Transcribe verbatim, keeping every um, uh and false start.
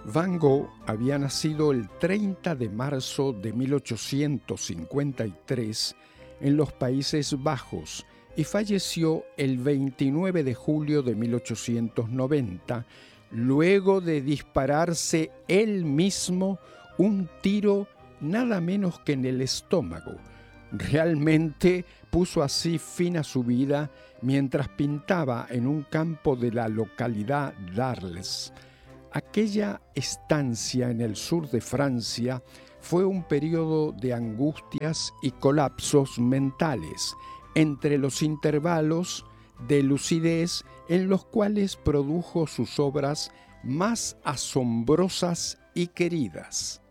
Van Gogh había nacido el treinta de marzo de mil ochocientos cincuenta y tres en los Países Bajos y falleció el veintinueve de julio de mil ochocientos noventa, luego de dispararse él mismo un tiro nada menos que en el estómago. Realmente puso así fin a su vida mientras pintaba en un campo de la localidad d'Arles. Aquella estancia en el sur de Francia fue un periodo de angustias y colapsos mentales, entre los intervalos de lucidez en los cuales produjo sus obras más asombrosas y queridas.